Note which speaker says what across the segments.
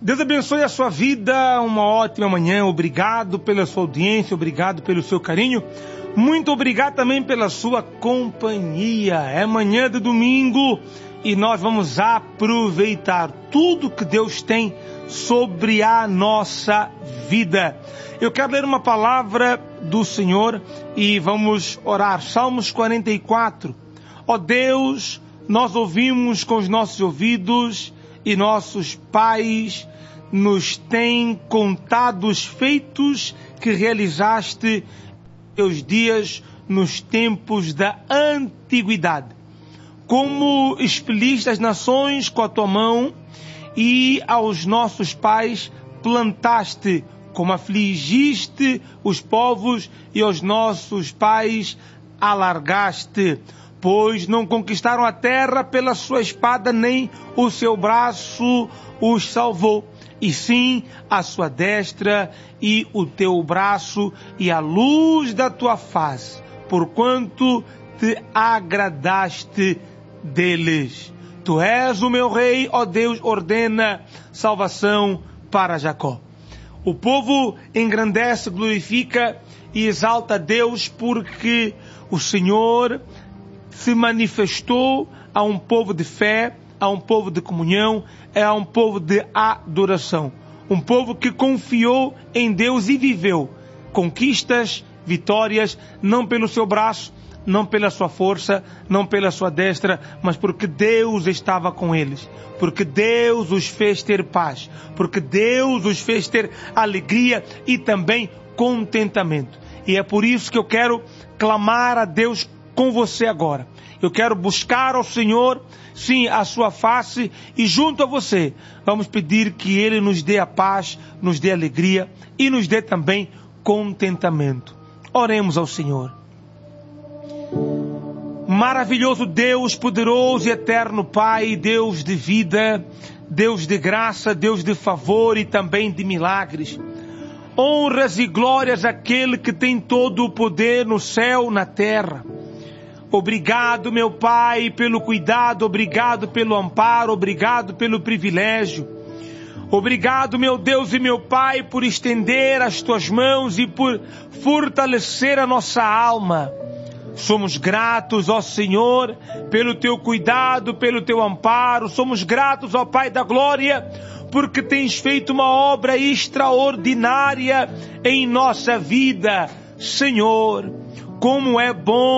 Speaker 1: Deus abençoe a sua vida, uma ótima manhã. Obrigado pela sua audiência, obrigado pelo seu carinho. Muito obrigado também pela sua companhia. É manhã de domingo e nós vamos aproveitar tudo que Deus tem sobre a nossa vida. Eu quero ler uma palavra do Senhor e vamos orar. Salmos 44. Ó Deus, nós ouvimos com os nossos ouvidos e nossos pais nos têm contado os feitos que realizaste teus dias nos tempos da antiguidade. Como expeliste as nações com a tua mão e aos nossos pais plantaste, como afligiste os povos e aos nossos pais alargaste. Pois não conquistaram a terra pela sua espada, nem o seu braço os salvou. E sim, a sua destra e o teu braço e a luz da tua face, porquanto te agradaste deles. Tu és o meu rei, ó Deus, ordena salvação para Jacó. O povo engrandece, glorifica e exalta a Deus porque o Senhor se manifestou a um povo de fé, a um povo de comunhão, a um povo de adoração. Um povo que confiou em Deus e viveu conquistas, vitórias, não pelo seu braço, não pela sua força, não pela sua destra, mas porque Deus estava com eles. Porque Deus os fez ter paz. Porque Deus os fez ter alegria e também contentamento. E é por isso que eu quero clamar a Deus com você agora. Eu quero buscar ao Senhor, sim, a sua face, e junto a você vamos pedir que Ele nos dê a paz, nos dê alegria e nos dê também contentamento. Oremos ao Senhor. Maravilhoso Deus, poderoso e eterno Pai, Deus de vida, Deus de graça, Deus de favor e também de milagres. Honras e glórias àquele que tem todo o poder no céu, na terra. Obrigado, meu Pai, pelo cuidado, obrigado pelo amparo, obrigado pelo privilégio. Obrigado, meu Deus e meu Pai, por estender as tuas mãos e por fortalecer a nossa alma. Somos gratos, ó Senhor, pelo teu cuidado, pelo teu amparo. Somos gratos, ó Pai da glória, porque tens feito uma obra extraordinária em nossa vida. Senhor, como é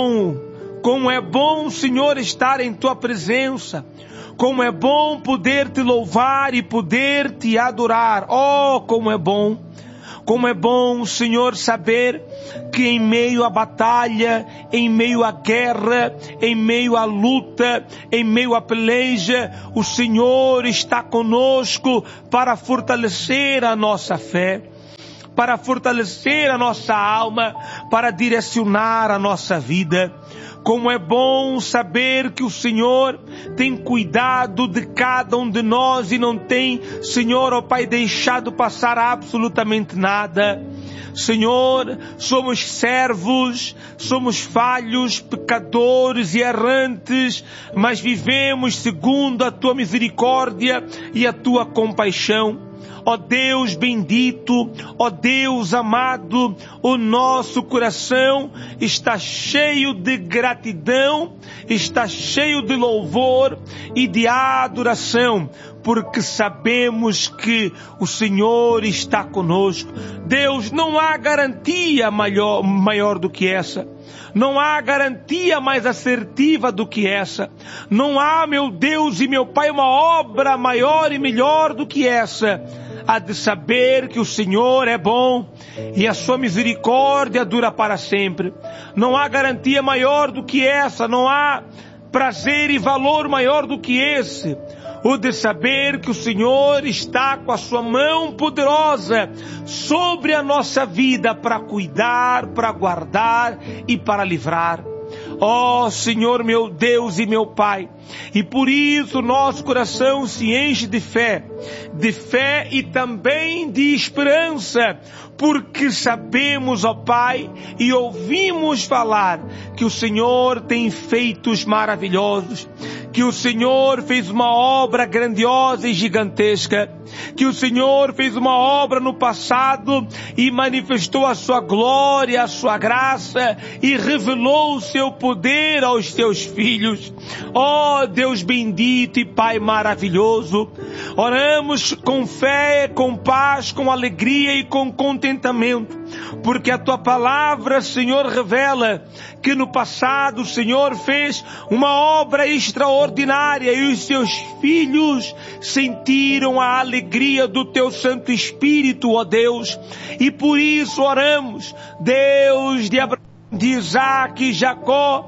Speaker 1: bom, Senhor, estar em tua presença. Como é bom poder te louvar e poder te adorar. Oh, como é bom. Como é bom, Senhor, saber que em meio à batalha, em meio à guerra, em meio à luta, em meio à peleja, o Senhor está conosco para fortalecer a nossa fé, para fortalecer a nossa alma, para direcionar a nossa vida. Como é bom saber que o Senhor tem cuidado de cada um de nós e não tem, Senhor, ó Pai, deixado passar absolutamente nada. Senhor, somos servos, somos falhos, pecadores e errantes, mas vivemos segundo a tua misericórdia e a tua compaixão. Ó Deus bendito, ó Deus amado, o nosso coração está cheio de gratidão, está cheio de louvor e de adoração, porque sabemos que o Senhor está conosco. Deus, não há garantia maior do que essa. Não há garantia mais assertiva do que essa. Não há, meu Deus e meu Pai, uma obra maior e melhor do que essa. Há de saber que o Senhor é bom e a sua misericórdia dura para sempre. Não há garantia maior do que essa. Não há prazer e valor maior do que esse. O de saber que o Senhor está com a sua mão poderosa sobre a nossa vida para cuidar, para guardar e para livrar. Ó Senhor, meu Deus e meu Pai, E por isso nosso coração se enche de fé e também de esperança, porque sabemos, ó Pai, e ouvimos falar que o Senhor tem feitos maravilhosos, que o Senhor fez uma obra grandiosa e gigantesca, que o Senhor fez uma obra no passado e manifestou a sua glória, a sua graça e revelou o seu poder aos seus filhos. Ó Deus bendito e Pai maravilhoso, oramos com fé, com paz, com alegria e com contentamento, porque a Tua palavra, Senhor, revela que no passado o Senhor fez uma obra extraordinária e os Seus filhos sentiram a alegria do Teu Santo Espírito, ó Deus, e por isso oramos, Deus de Abraão, de Isaac e Jacó,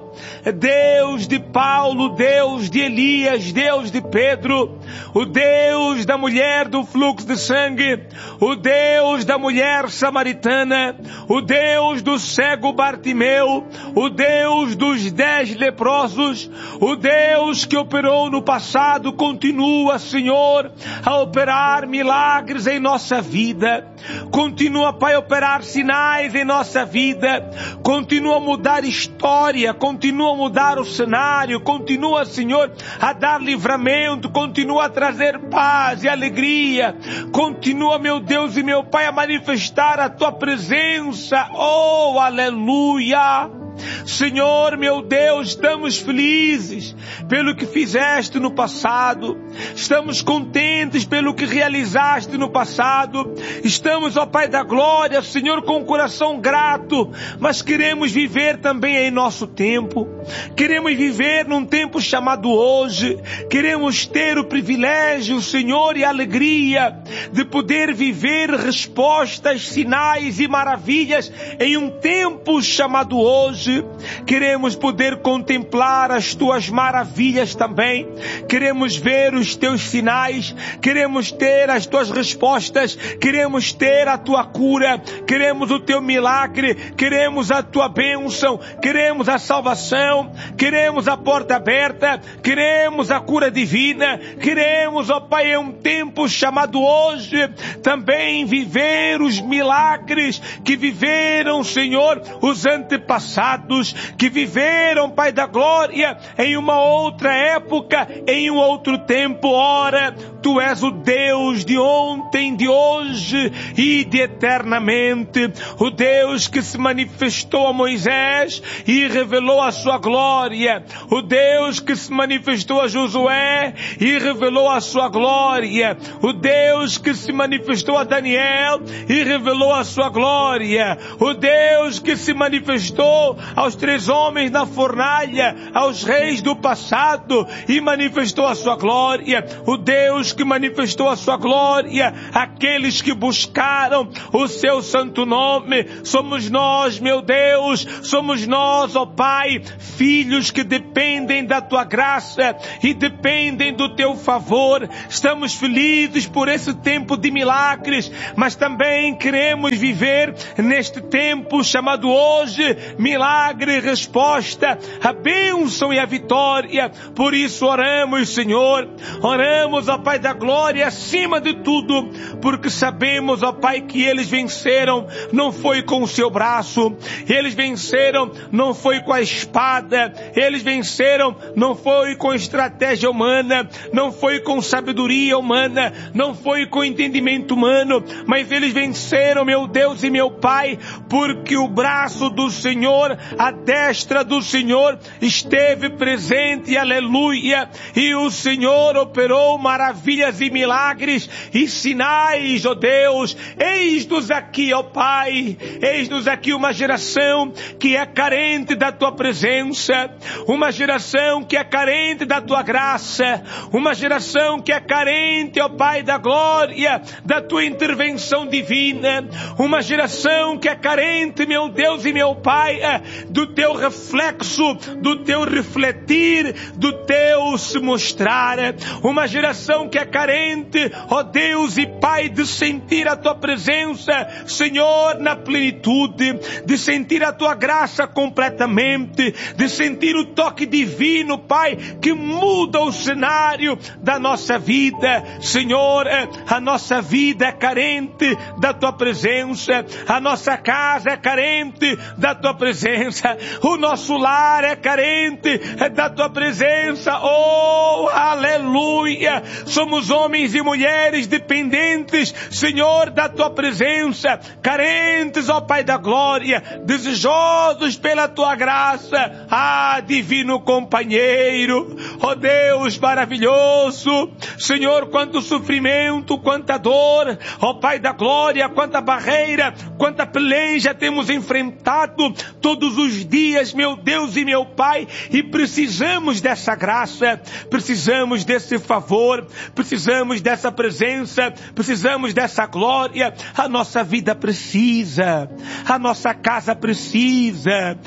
Speaker 1: Deus de Paulo, Deus de Elias, Deus de Pedro, o Deus da mulher do fluxo de sangue, o Deus da mulher samaritana, o Deus do cego Bartimeu, o Deus dos 10 leprosos, o Deus que operou no passado, continua, Senhor, a operar milagres em nossa vida, continua, Pai, a operar sinais em nossa vida, continua a mudar história, continua a mudar o cenário, continua, Senhor, a dar livramento, continua a trazer paz e alegria, continua, meu Deus e meu Pai, a manifestar a Tua presença, oh, aleluia! Senhor, meu Deus, estamos felizes pelo que fizeste no passado, estamos contentes pelo que realizaste no passado, estamos, ó Pai da glória, Senhor, com o coração grato, mas queremos viver também em nosso tempo, queremos viver num tempo chamado hoje, queremos ter o privilégio, Senhor, e a alegria de poder viver respostas, sinais e maravilhas em um tempo chamado hoje. Queremos poder contemplar as Tuas maravilhas também, queremos ver os Teus sinais, queremos ter as Tuas respostas, queremos ter a Tua cura, queremos o Teu milagre, queremos a Tua bênção, queremos a salvação, queremos a porta aberta, queremos a cura divina, queremos, ó Pai, em um tempo chamado hoje, também viver os milagres que viveram, Senhor, os antepassados, que viveram, Pai da glória, em uma outra época, em um outro tempo. Ora, Tu és o Deus de ontem, de hoje e de eternamente, o Deus que se manifestou a Moisés e revelou a sua glória, o Deus que se manifestou a Josué e revelou a sua glória, o Deus que se manifestou a Daniel e revelou a sua glória, o Deus que se manifestou aos 3 homens na fornalha, aos reis do passado e manifestou a sua glória, o Deus que manifestou a sua glória àqueles que buscaram o seu santo nome. Somos nós, meu Deus, somos nós, ó Pai, filhos que dependem da Tua graça e dependem do Teu favor. Estamos felizes por esse tempo de milagres, mas também queremos viver neste tempo chamado hoje, milagre, resposta, a bênção e a vitória. Por isso oramos, Senhor, oramos, ó Pai da glória, acima de tudo, porque sabemos, ó Pai, que eles venceram, não foi com o seu braço, eles venceram, não foi com a espada, eles venceram, não foi com estratégia humana, não foi com sabedoria humana, não foi com entendimento humano, mas eles venceram, meu Deus e meu Pai, porque o braço do Senhor, a destra do Senhor esteve presente, aleluia, e o Senhor operou maravilhas e milagres e sinais, ó Deus. Eis-nos aqui, ó Pai, eis-nos aqui uma geração que é carente da Tua presença, uma geração que é carente da Tua graça, uma geração que é carente, ó Pai da glória, da Tua intervenção divina, uma geração que é carente, meu Deus e meu Pai, do teu reflexo, do teu refletir, do teu se mostrar. Uma geração que é carente, ó Deus e Pai, de sentir a tua presença, Senhor, na plenitude, de sentir a tua graça completamente, de sentir o toque divino, Pai, que muda o cenário da nossa vida. Senhor, a nossa vida é carente da tua presença, a nossa casa é carente da tua presença, o nosso lar é carente da tua presença. Oh, aleluia! Somos homens e mulheres dependentes, Senhor, da tua presença, carentes, ó Pai da glória, desejosos pela tua graça. Ah, divino companheiro, ó Deus maravilhoso, Senhor, quanto sofrimento, quanta dor, ó Pai da glória, quanta barreira, quanta peleja temos enfrentado todos os dias, meu Deus e meu Pai, e precisamos dessa graça, precisamos desse favor, precisamos dessa presença, precisamos dessa glória. A nossa vida precisa, a nossa casa precisa,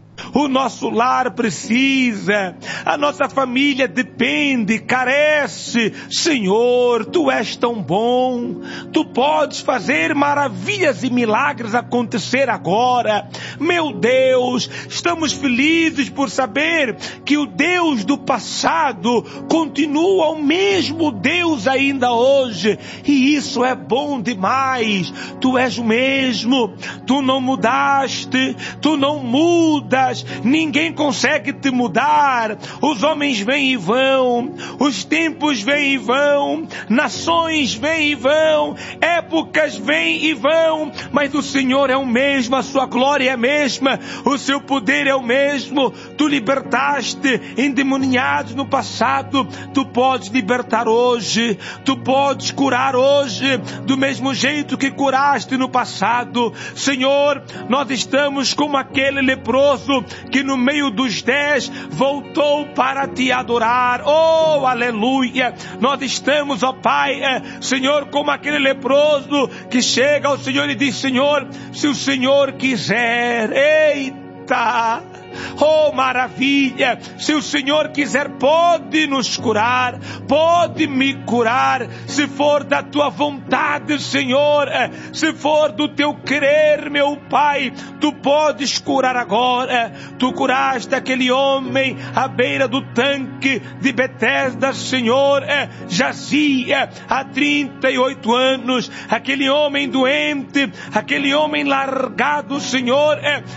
Speaker 1: o nosso lar precisa, a nossa família depende, carece. Senhor, Tu és tão bom, Tu podes fazer maravilhas e milagres acontecer agora. Meu Deus, estamos felizes por saber que o Deus do passado continua o mesmo Deus ainda hoje, e isso é bom demais. Tu és o mesmo, Tu não mudaste, Tu não mudas. Ninguém consegue te mudar. Os homens vêm e vão, os tempos vêm e vão, nações vêm e vão, épocas vêm e vão, mas o Senhor é o mesmo, a sua glória é a mesma, o seu poder é o mesmo. Tu libertaste endemoniados no passado, Tu podes libertar hoje, Tu podes curar hoje, do mesmo jeito que curaste no passado. Senhor, nós estamos como aquele leproso que no meio dos 10 voltou para te adorar. Oh, aleluia! Nós estamos, ó Pai, Senhor, como aquele leproso que chega ao Senhor e diz: Senhor, se o Senhor quiser, eita! Oh, maravilha! Se o Senhor quiser, pode nos curar, pode me curar, se for da tua vontade, Senhor, se for do teu querer, meu Pai, Tu podes curar agora. Tu curaste aquele homem à beira do tanque de Betesda, Senhor, jazia há 38 anos, aquele homem doente, aquele homem largado, Senhor,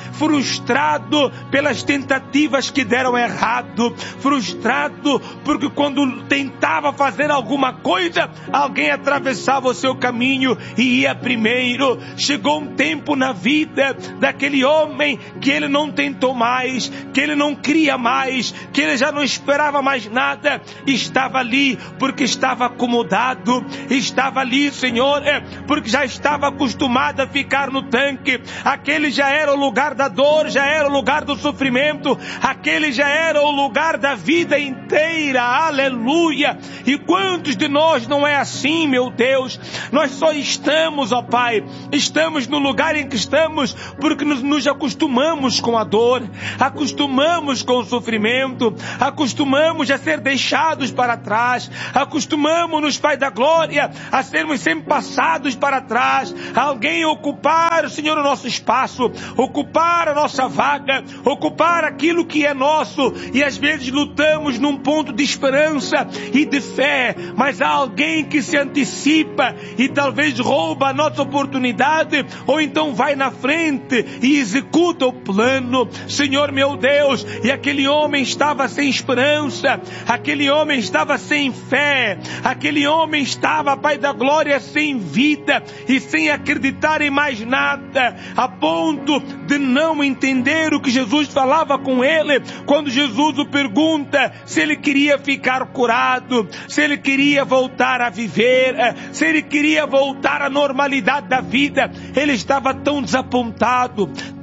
Speaker 1: frustrado pelas tentativas que deram errado, frustrado porque quando tentava fazer alguma coisa, alguém atravessava o seu caminho e ia primeiro. Chegou um tempo na vida daquele homem que ele não tentou mais, que ele não queria mais, que ele já não esperava mais nada, estava ali porque estava acomodado, estava ali, Senhor, porque já estava acostumado a ficar no tanque. Aquele já era o lugar da dor, já era o lugar do sofrimento, aquele já era o lugar da vida inteira. Aleluia! E quantos de nós não é assim, meu Deus? Nós só estamos, ó Pai, estamos no lugar em que estamos porque nos acostumamos com a dor, acostumamos com o sofrimento, acostumamos a ser deixados para trás, acostumamos-nos, Pai da glória, a sermos sempre passados para trás, alguém ocupar, Senhor, o nosso espaço, ocupar a nossa vaga, ocupar aquilo que é nosso, e às vezes lutamos num ponto de esperança e de fé, mas há alguém que se antecipa e talvez rouba a nossa oportunidade, ou então vai na frente e executa o plano. Senhor meu Deus, e aquele homem estava sem esperança, aquele homem estava sem fé, aquele homem estava, Pai da glória, sem vida e sem acreditar em mais nada, a ponto de não entender o que Jesus falava com ele, quando Jesus o pergunta se ele queria ficar curado, se ele queria voltar a viver, se ele queria voltar à normalidade da vida. Ele estava tão desapontado,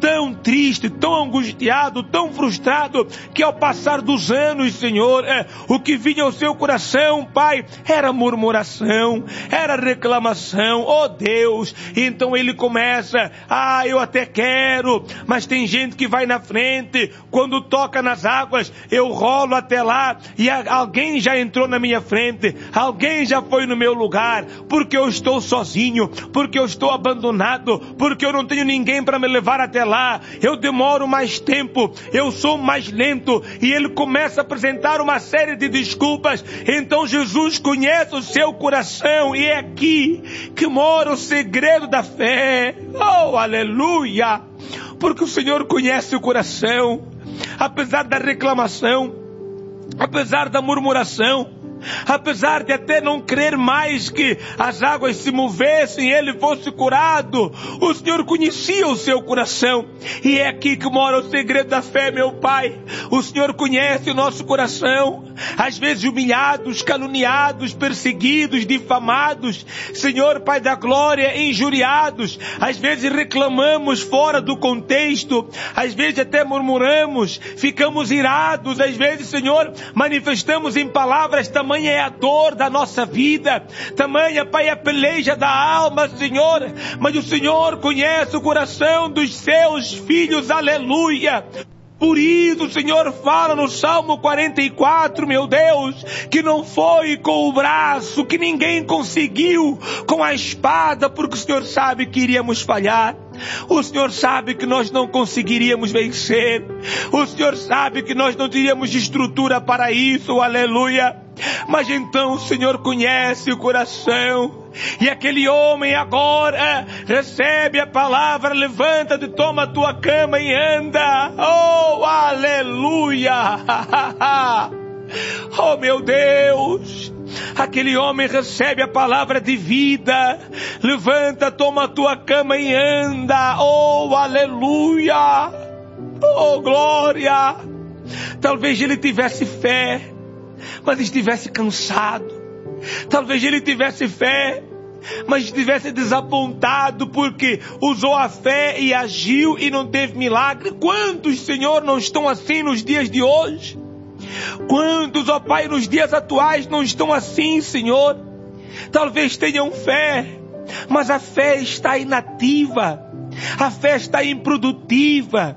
Speaker 1: tão triste, tão angustiado, tão frustrado, que ao passar dos anos, Senhor, o que vinha ao seu coração, Pai, era murmuração, era reclamação, oh Deus. E então ele começa, eu até quero, mas tem gente que vai na frente, quando toca nas águas, eu rolo até lá, e alguém já entrou na minha frente, alguém já foi no meu lugar, porque eu estou sozinho, porque eu estou abandonado, porque eu não tenho ninguém para me levar até lá, eu demoro mais tempo, eu sou mais lento. E ele começa a apresentar uma série de desculpas. Então Jesus conhece o seu coração, e é aqui que mora o segredo da fé. Oh, aleluia! Porque o Senhor conhece o coração, apesar da reclamação, apesar da murmuração, apesar de até não crer mais que as águas se movessem e ele fosse curado, o Senhor conhecia o seu coração. E é aqui que mora o segredo da fé, meu Pai. O Senhor conhece o nosso coração, às vezes humilhados, caluniados, perseguidos, difamados, Senhor, Pai da glória, injuriados. Às vezes reclamamos fora do contexto, às vezes até murmuramos, ficamos irados, às vezes, Senhor, manifestamos em palavras. Tamanha é a dor da nossa vida, tamanha, Pai, a peleja da alma, Senhor. Mas o Senhor conhece o coração dos seus filhos, aleluia. Por isso o Senhor fala no Salmo 44, meu Deus, que não foi com o braço, que ninguém conseguiu com a espada, porque o Senhor sabe que iríamos falhar. O Senhor sabe que nós não conseguiríamos vencer. O Senhor sabe que nós não teríamos estrutura para isso, aleluia. Mas então o Senhor conhece o coração. E aquele homem agora recebe a palavra: levanta-te, toma a tua cama e anda. Oh, aleluia! Oh, meu Deus! Aquele homem recebe a palavra de vida: levanta, toma a tua cama e anda. Oh, aleluia! Oh, glória! Talvez ele tivesse fé, mas estivesse cansado. Talvez ele tivesse fé, mas estivesse desapontado, porque usou a fé e agiu e não teve milagre. Quantos, Senhor, não estão assim nos dias de hoje? Quantos, ó Pai, nos dias atuais não estão assim, Senhor? Talvez tenham fé, mas a fé está inativa, a fé está improdutiva.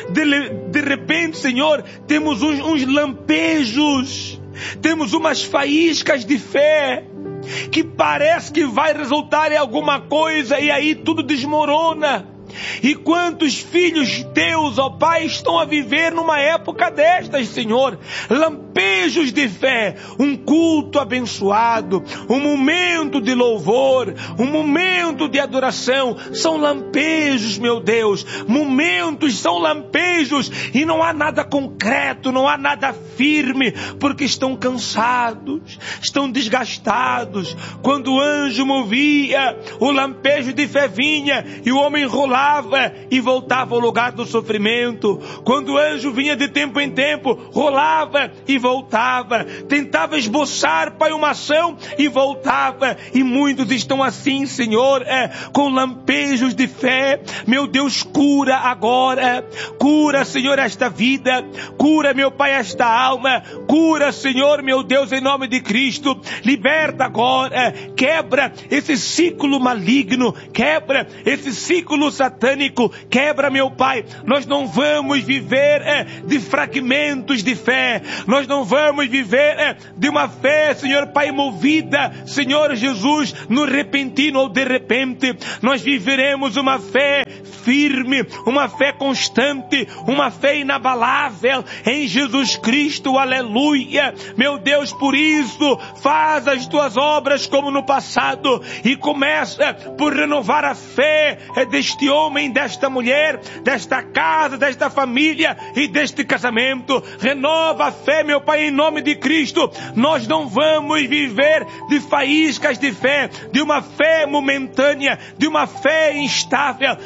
Speaker 1: De repente, Senhor, temos uns lampejos, temos umas faíscas de fé, que parece que vai resultar em alguma coisa, e aí tudo desmorona. E quantos filhos teus, ó Pai, estão a viver numa época destas, Senhor? Lampejos de fé, um culto abençoado, um momento de louvor, um momento de adoração, são lampejos, meu Deus, momentos são lampejos, e não há nada concreto, não há nada firme, porque estão cansados, estão desgastados. Quando o anjo movia, o lampejo de fé vinha, e o homem rolava e voltava ao lugar do sofrimento. Quando o anjo vinha de tempo em tempo, rolava e voltava, tentava esboçar, Pai, uma ação e voltava. E muitos estão assim, Senhor, com lampejos de fé. Meu Deus, cura agora, cura, Senhor, esta vida, cura, meu Pai, esta alma, cura, Senhor, meu Deus, em nome de Cristo. Liberta agora, quebra esse ciclo maligno, quebra esse ciclo satânico, quebra, meu Pai. Nós não vamos viver de fragmentos de fé, nós não vamos viver de uma fé, Senhor Pai, movida, Senhor Jesus, no repentino ou de repente. Nós viveremos uma fé firme, uma fé constante, uma fé inabalável em Jesus Cristo, aleluia. Meu Deus, por isso, faz as tuas obras como no passado, e começa por renovar a fé deste homem, desta mulher, desta casa, desta família e deste casamento. Renova a fé, meu Pai, em nome de Cristo. Nós não vamos viver de faíscas de fé, de uma fé momentânea, de uma fé instável, de uma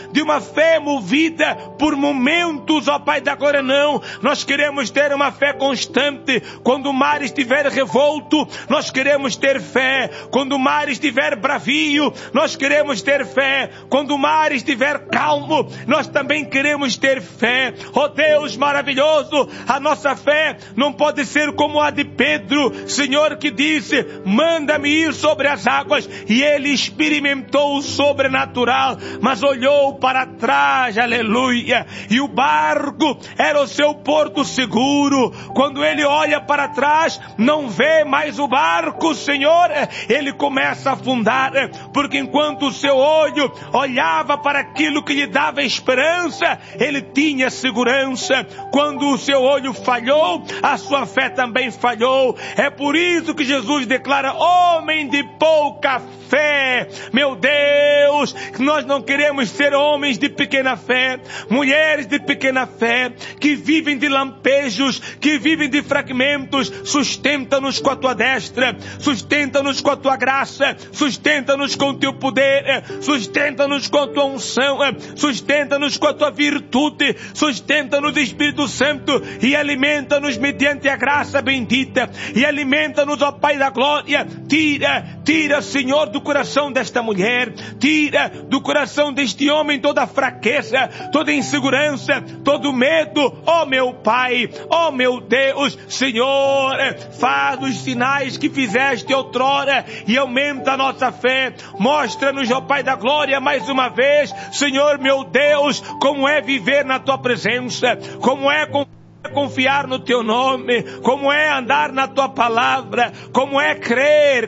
Speaker 1: fé movida por momentos, ó Pai da glória, não. Nós queremos ter uma fé constante. Quando o mar estiver revolto, nós queremos ter fé. Quando o mar estiver bravio, nós queremos ter fé. Quando o mar estiver calmo, nós também queremos ter fé. Ó Deus maravilhoso, a nossa fé não pode ser como a de Pedro, Senhor, que disse: manda-me ir sobre as águas. E ele experimentou o sobrenatural, mas olhou para trás, aleluia, e o barco era o seu porto seguro. Quando ele olha para trás, não vê mais o barco, Senhor, ele começa a afundar, porque enquanto o seu olho olhava para aquilo que lhe dava esperança, ele tinha segurança. Quando o seu olho falhou, a sua fé também falhou. É por isso que Jesus declara: homem de pouca fé. Meu Deus, nós não queremos ser homens de pequena fé, mulheres de pequena fé, que vivem de lampejos, que vivem de fragmentos. Sustenta-nos com a tua destra, sustenta-nos com a tua graça, sustenta-nos com o teu poder, sustenta-nos com a tua unção, sustenta-nos com a tua virtude, sustenta-nos, Espírito Santo, e alimenta-nos mediante a graça bendita, e alimenta-nos, ó Pai da glória. Tira, Senhor, do coração desta mulher, tira do coração deste homem toda a fraqueza, toda a insegurança, todo o medo, ó meu Pai, ó meu Deus. Senhor, faz os sinais que fizeste outrora e aumenta a nossa fé. Mostra-nos, ó Pai da glória, mais uma vez, Senhor meu Deus, como é viver na tua presença, como é confiar no teu nome, como é andar na tua palavra, como é crer,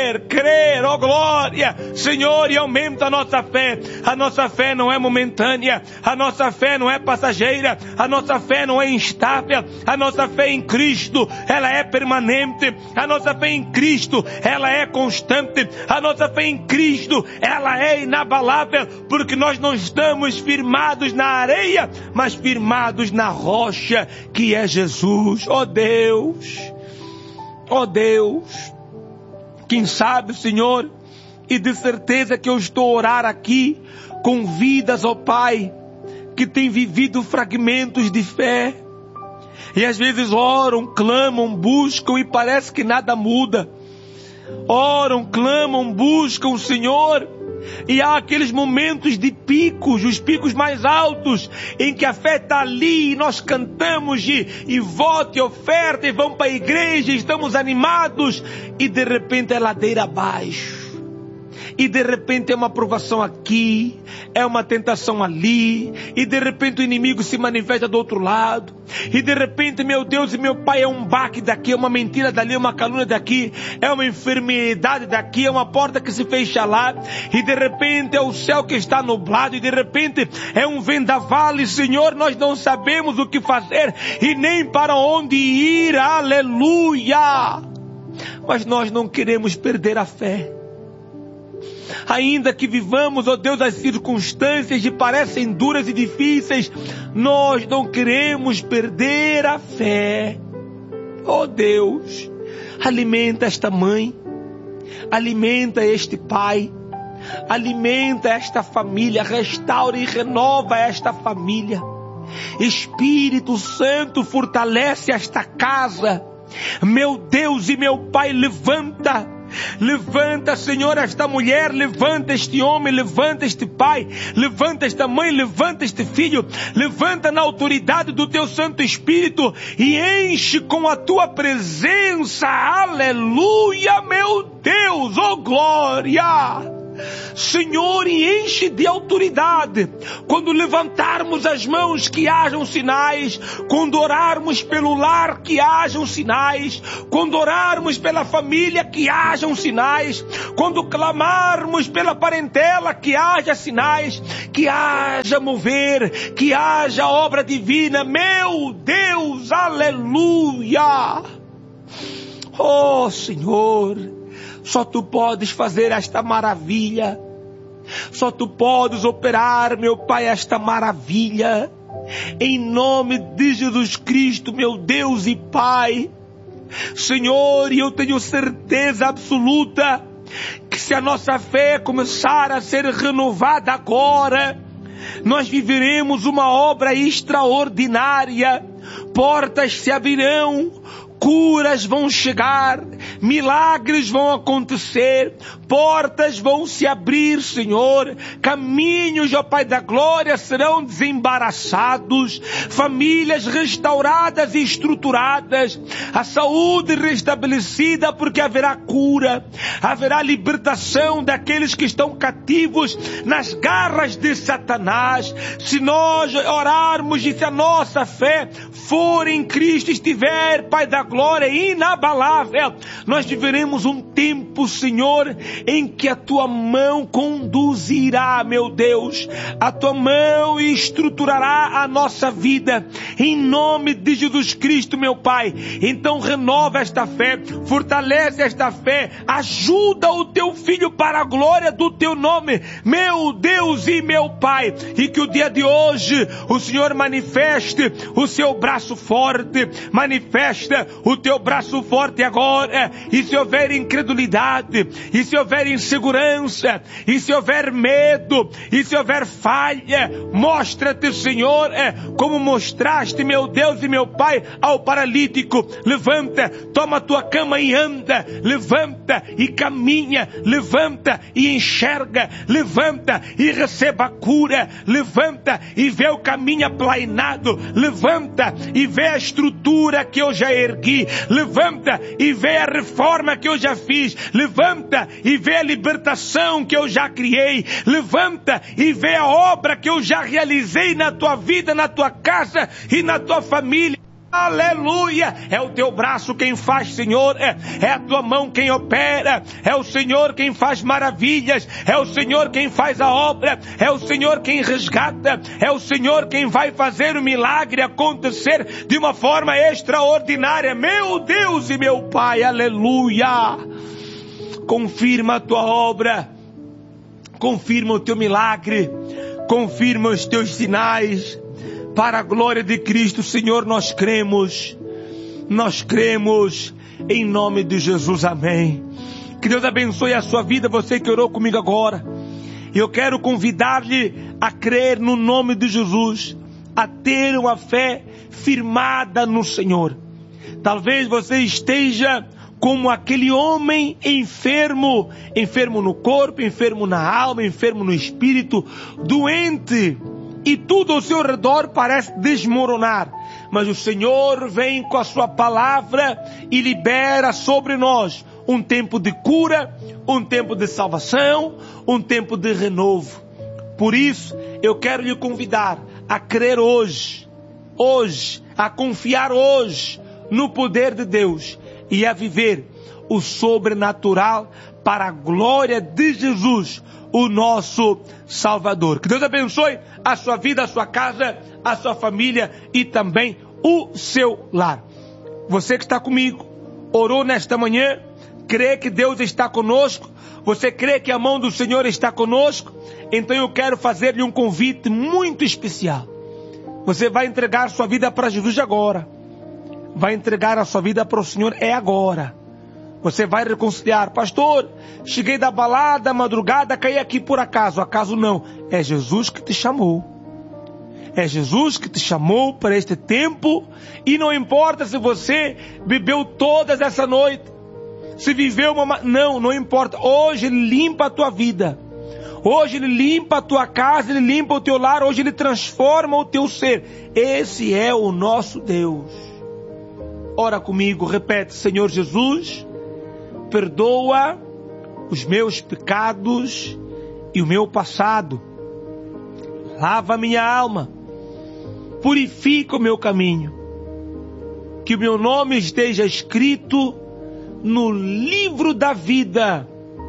Speaker 1: ó glória, Senhor, e aumenta a nossa fé. A nossa fé não é momentânea, a nossa fé não é passageira, a nossa fé não é instável, a nossa fé em Cristo, ela é permanente, a nossa fé em Cristo, ela é constante, a nossa fé em Cristo, ela é inabalável, porque nós não estamos firmados na areia, mas firmados na rocha, que é Jesus. Ó Deus, quem sabe, Senhor, e de certeza que eu estou a orar aqui com vidas, ó Pai, que têm vivido fragmentos de fé, e às vezes oram, clamam, buscam e parece que nada muda. Oram, clamam, buscam, Senhor, e há aqueles momentos de picos, os picos mais altos, em que a fé está ali, e nós cantamos e voto e oferta, e vamos para a igreja, e estamos animados, e de repente é ladeira abaixo. E de repente é uma provação aqui, é uma tentação ali, e de repente o inimigo se manifesta do outro lado, e de repente, meu Deus e meu Pai, é um baque daqui, é uma mentira dali, é uma calúnia daqui, é uma enfermidade daqui, é uma porta que se fecha lá, e de repente é o céu que está nublado, e de repente é um vendaval, e Senhor, nós não sabemos o que fazer, e nem para onde ir, aleluia! Mas nós não queremos perder a fé. Ainda que vivamos, ó Deus, as circunstâncias que parecem duras e difíceis, nós não queremos perder a fé. Ó Deus, alimenta esta mãe, alimenta este pai, alimenta esta família, restaura e renova esta família. Espírito Santo, fortalece esta casa. Meu Deus e meu Pai, levanta, Senhor, esta mulher, levanta este homem, levanta este pai, levanta esta mãe, levanta este filho, levanta na autoridade do teu Santo Espírito e enche com a tua presença, aleluia, meu Deus, oh glória! Senhor, e enche de autoridade. Quando levantarmos as mãos, que hajam sinais. Quando orarmos pelo lar, que hajam sinais. Quando orarmos pela família, que hajam sinais. Quando clamarmos pela parentela, que haja sinais. Que haja mover, que haja obra divina. Meu Deus, aleluia! Oh Senhor, só tu podes fazer esta maravilha. Só tu podes operar, meu Pai, esta maravilha. Em nome de Jesus Cristo, meu Deus e Pai. Senhor, e eu tenho certeza absoluta que se a nossa fé começar a ser renovada agora, nós viveremos uma obra extraordinária. Portas se abrirão, curas vão chegar, milagres vão acontecer, portas vão se abrir, Senhor, caminhos, ó Pai da glória, serão desembaraçados, famílias restauradas e estruturadas, a saúde restabelecida, porque haverá cura, haverá libertação daqueles que estão cativos nas garras de Satanás. Se nós orarmos e se a nossa fé for em Cristo, estiver, Pai da glória, inabalável, nós viveremos um tempo, Senhor, em que a Tua mão conduzirá, meu Deus, a Tua mão estruturará a nossa vida, em nome de Jesus Cristo, meu Pai. Então renova esta fé, fortalece esta fé, ajuda o Teu Filho para a glória do Teu nome, meu Deus e meu Pai, e que o dia de hoje o Senhor manifeste o Seu braço forte, manifesta o Teu braço forte agora. E se houver incredulidade, e se houver insegurança, e se houver medo, e se houver falha, mostra-te, Senhor, como mostraste, meu Deus e meu Pai, ao paralítico. Levanta, toma a tua cama e anda, levanta e caminha, levanta e enxerga, levanta e receba a cura, levanta e vê o caminho aplainado, levanta e vê a estrutura que eu já ergui, levanta e vê a reforma que eu já fiz, levanta e vê a libertação que eu já criei, levanta e vê a obra que eu já realizei na tua vida, na tua casa e na tua família. Aleluia! É o Teu braço quem faz, Senhor, é a Tua mão quem opera, é o Senhor quem faz maravilhas, é o Senhor quem faz a obra, é o Senhor quem resgata, é o Senhor quem vai fazer o milagre acontecer de uma forma extraordinária, meu Deus e meu Pai. Aleluia! Confirma a Tua obra, confirma o Teu milagre, confirma os Teus sinais. Para a glória de Cristo, Senhor, nós cremos em nome de Jesus, amém. Que Deus abençoe a sua vida, você que orou comigo agora. Eu quero convidar-lhe a crer no nome de Jesus, a ter uma fé firmada no Senhor. Talvez você esteja como aquele homem enfermo no corpo, enfermo na alma, enfermo no espírito, doente, e tudo ao seu redor parece desmoronar. Mas o Senhor vem com a sua palavra e libera sobre nós um tempo de cura, um tempo de salvação, um tempo de renovo. Por isso, eu quero lhe convidar a crer hoje, a confiar hoje no poder de Deus e a viver o sobrenatural para a glória de Jesus, o nosso Salvador. Que Deus abençoe a sua vida, a sua casa, a sua família e também o seu lar. Você que está comigo, orou nesta manhã, crê que Deus está conosco, você crê que a mão do Senhor está conosco, então eu quero fazer-lhe um convite muito especial. Você vai entregar sua vida para Jesus agora. Vai entregar a sua vida para o Senhor agora. Você vai reconciliar. Pastor, cheguei da balada, madrugada, caí aqui por acaso. Acaso não. É Jesus que te chamou. É Jesus que te chamou para este tempo. E não importa se você bebeu todas essa noite. Se viveu uma... Não importa. Hoje Ele limpa a tua vida. Hoje Ele limpa a tua casa. Ele limpa o teu lar. Hoje Ele transforma o teu ser. Esse é o nosso Deus. Ora comigo, repete: Senhor Jesus, perdoa os meus pecados e o meu passado. Lava a minha alma. Purifica o meu caminho. Que o meu nome esteja escrito no livro da vida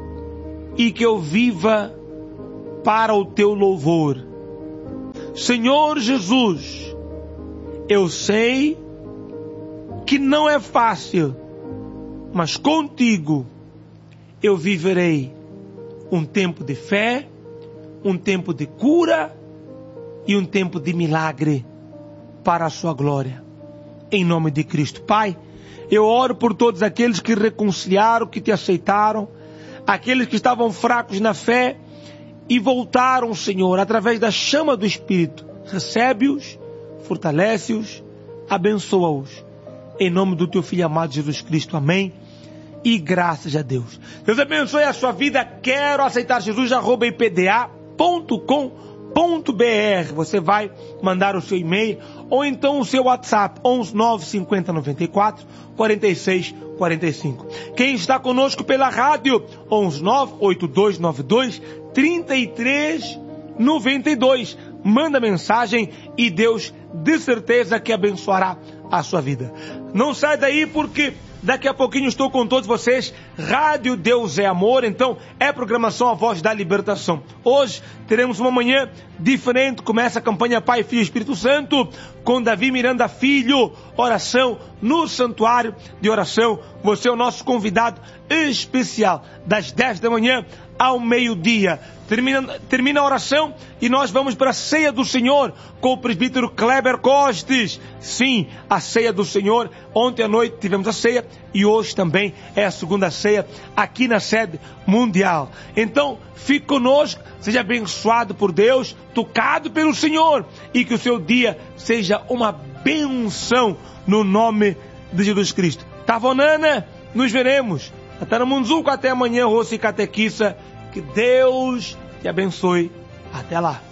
Speaker 1: e que eu viva para o teu louvor. Senhor Jesus, eu sei que não é fácil, mas contigo eu viverei um tempo de fé, um tempo de cura e um tempo de milagre para a sua glória. Em nome de Cristo. Pai, eu oro por todos aqueles que reconciliaram, que te aceitaram, aqueles que estavam fracos na fé e voltaram, Senhor, através da chama do Espírito. Recebe-os, fortalece-os, abençoa-os. Em nome do Teu Filho amado Jesus Cristo. Amém. E graças a Deus. Deus abençoe a sua vida. Quero aceitar Jesus, @ipda.com.br. Você vai mandar o seu e-mail ou então o seu WhatsApp 11 9 50 94 46 45. Quem está conosco pela rádio 11 9 8292 33 92. Manda mensagem e Deus de certeza que abençoará a sua vida. Não sai daí porque daqui a pouquinho estou com todos vocês. Rádio Deus é Amor, então é programação A Voz da Libertação. Hoje teremos uma manhã diferente. Começa a campanha Pai, Filho e Espírito Santo com Davi Miranda Filho. Oração no Santuário de Oração. Você é o nosso convidado especial das 10 da manhã ao meio-dia. Termina a oração e nós vamos para a ceia do Senhor com o presbítero Kleber Costes. Sim, a ceia do Senhor. Ontem à noite tivemos a ceia e hoje também é a segunda ceia aqui na sede mundial. Então, fique conosco, seja abençoado por Deus, tocado pelo Senhor e que o seu dia seja uma benção no nome de Jesus Cristo. Tavonana, nos veremos. Até no Munzuco, até amanhã, Rossi Catequissa. Que Deus te abençoe. Até lá.